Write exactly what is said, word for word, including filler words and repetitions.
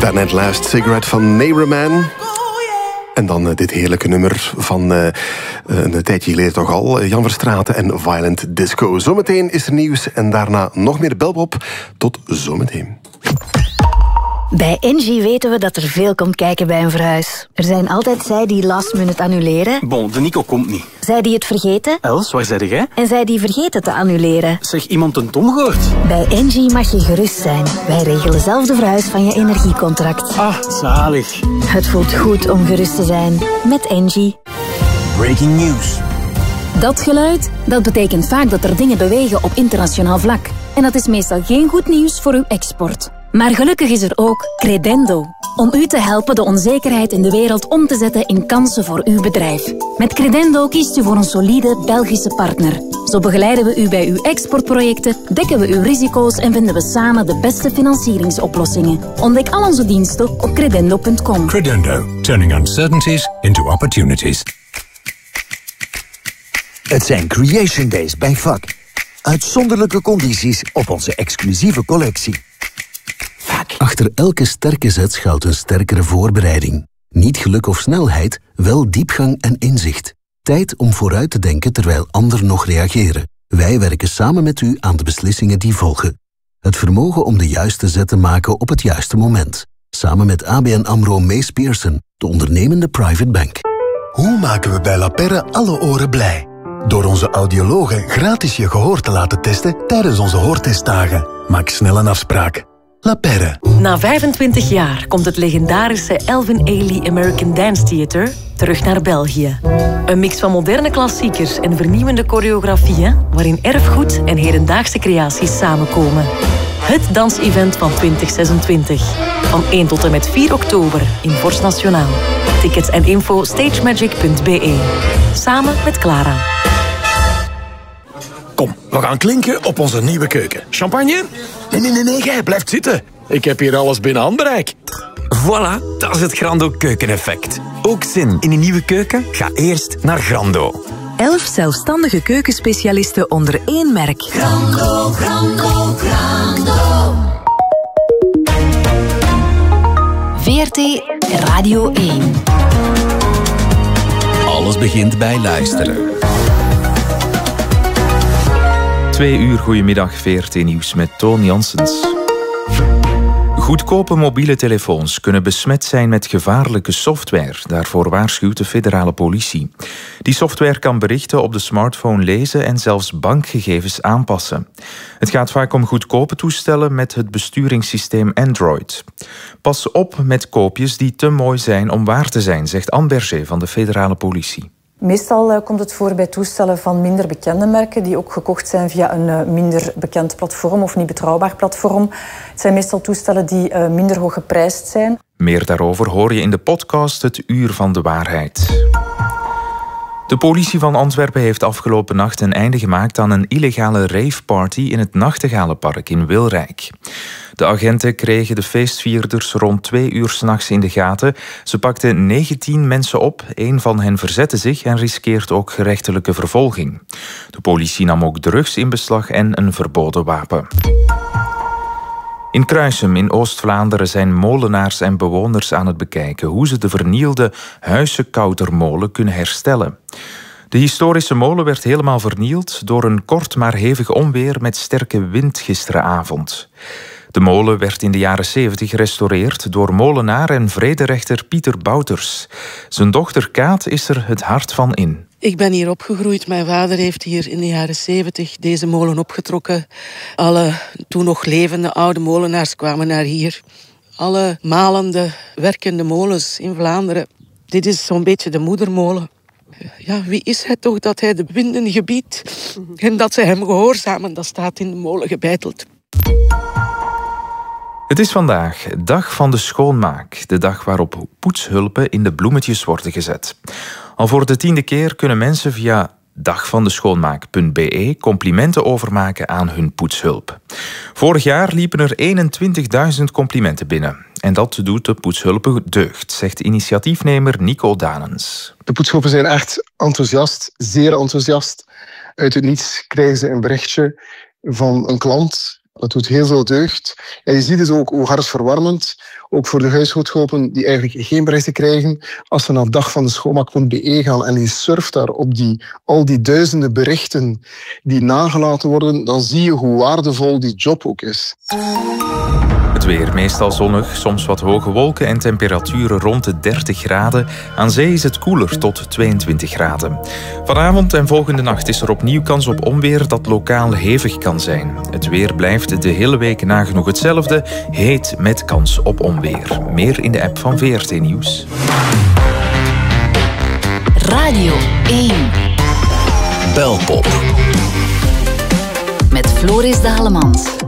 Daarnet Last Cigarette van Neighborman. En dan uh, dit heerlijke nummer van uh, een tijdje geleden toch al. Jan Verstraeten en Violent Disco. Zometeen is er nieuws en daarna nog meer Belpop. Tot zometeen. Bij Engie weten we dat er veel komt kijken bij een verhuis. Er zijn altijd zij die last minute annuleren. Bon, de Nico komt niet. Zij die het vergeten. Els, waar zei jij? En zij die vergeten te annuleren. Zeg, iemand een Tom gehoord? Bij Engie mag je gerust zijn. Wij regelen zelf de verhuis van je energiecontract. Ah, zalig. Het voelt goed om gerust te zijn. Met Engie. Breaking news. Dat geluid, dat betekent vaak dat er dingen bewegen op internationaal vlak. En dat is meestal geen goed nieuws voor uw export. Maar gelukkig is er ook Credendo. Om u te helpen de onzekerheid in de wereld om te zetten in kansen voor uw bedrijf. Met Credendo kiest u voor een solide Belgische partner. Zo begeleiden we u bij uw exportprojecten, dekken we uw risico's en vinden we samen de beste financieringsoplossingen. Ontdek al onze diensten op credendo punt com. Credendo, turning uncertainties into opportunities. Het zijn Creation Days bij V A C. Uitzonderlijke condities op onze exclusieve collectie. Achter elke sterke zet schuilt een sterkere voorbereiding. Niet geluk of snelheid, wel diepgang en inzicht. Tijd om vooruit te denken terwijl anderen nog reageren. Wij werken samen met u aan de beslissingen die volgen. Het vermogen om de juiste zet te maken op het juiste moment. Samen met A B N AMRO Mees Pearson, de ondernemende private bank. Hoe maken we bij La Perre alle oren blij? Door onze audiologen gratis je gehoor te laten testen tijdens onze hoortestdagen. Maak snel een afspraak. La Perre. Na vijfentwintig jaar komt het legendarische Elvin Ailey American Dance Theatre terug naar België. Een mix van moderne klassiekers en vernieuwende choreografieën waarin erfgoed en hedendaagse creaties samenkomen. Het dansevent van twintig zesentwintig. Van één tot en met vier oktober in Forst Nationaal. Tickets en info stagemagic punt b e. Samen met Clara. Kom, we gaan klinken op onze nieuwe keuken. Champagne? Nee, nee, nee, nee, jij blijft zitten. Ik heb hier alles binnen handbereik. Voilà, dat is het Grando keukeneffect. Ook zin in een nieuwe keuken? Ga eerst naar Grando. Elf zelfstandige keukenspecialisten onder één merk. Grando, Grando, Grando. V R T Radio één. Alles begint bij luisteren. Twee uur, goedemiddag, V R T Nieuws met Toon Janssens. Goedkope mobiele telefoons kunnen besmet zijn met gevaarlijke software. Daarvoor waarschuwt de federale politie. Die software kan berichten op de smartphone lezen en zelfs bankgegevens aanpassen. Het gaat vaak om goedkope toestellen met het besturingssysteem Android. Pas op met koopjes die te mooi zijn om waar te zijn, zegt Anne Berger van de federale politie. Meestal uh, komt het voor bij toestellen van minder bekende merken die ook gekocht zijn via een uh, minder bekend platform of niet betrouwbaar platform. Het zijn meestal toestellen die uh, minder hoog geprijsd zijn. Meer daarover hoor je in de podcast Het Uur van de Waarheid. De politie van Antwerpen heeft afgelopen nacht een einde gemaakt aan een illegale raveparty in het Nachtegalenpark in Wilrijk. De agenten kregen de feestvierders rond twee uur 's nachts in de gaten. Ze pakten negentien mensen op, één van hen verzette zich en riskeert ook gerechtelijke vervolging. De politie nam ook drugs in beslag en een verboden wapen. In Kruisum in Oost-Vlaanderen zijn molenaars en bewoners aan het bekijken hoe ze de vernielde Huisekoutermolen kunnen herstellen. De historische molen werd helemaal vernield door een kort maar hevig onweer met sterke wind gisteravond. De molen werd in de jaren zeventig gerestaureerd door molenaar en vrederechter Pieter Bouters. Zijn dochter Kaat is er het hart van in. Ik ben hier opgegroeid. Mijn vader heeft hier in de jaren zeventig deze molen opgetrokken. Alle toen nog levende oude molenaars kwamen naar hier. Alle malende, werkende molens in Vlaanderen. Dit is zo'n beetje de moedermolen. Ja, wie is hij toch dat hij de winden gebiedt en dat ze hem gehoorzamen? Dat staat in de molen gebeiteld. Het is vandaag Dag van de Schoonmaak, de dag waarop poetshulpen in de bloemetjes worden gezet. Al voor de tiende keer kunnen mensen via dag van de schoonmaak punt b e complimenten overmaken aan hun poetshulp. Vorig jaar liepen er eenentwintigduizend complimenten binnen. En dat doet de poetshulpen deugd, zegt initiatiefnemer Nico Danens. De poetshulpen zijn echt enthousiast, zeer enthousiast. Uit het niets krijgen ze een berichtje van een klant Dat doet heel veel deugd. En je ziet dus ook hoe hartverwarmend, ook voor de huishoudhulpen die eigenlijk geen berichten krijgen, als ze naar dag van de schoonmaak punt be e gaan en je surft daar op die, al die duizenden berichten die nagelaten worden, dan zie je hoe waardevol die job ook is. Het weer meestal zonnig, soms wat hoge wolken en temperaturen rond de dertig graden. Aan zee is het koeler tot tweeëntwintig graden. Vanavond en volgende nacht is er opnieuw kans op onweer dat lokaal hevig kan zijn. Het weer blijft de hele week nagenoeg hetzelfde, heet met kans op onweer. Meer in de app van V R T Nieuws. Radio één. Belpop. Met Floris Dalemans.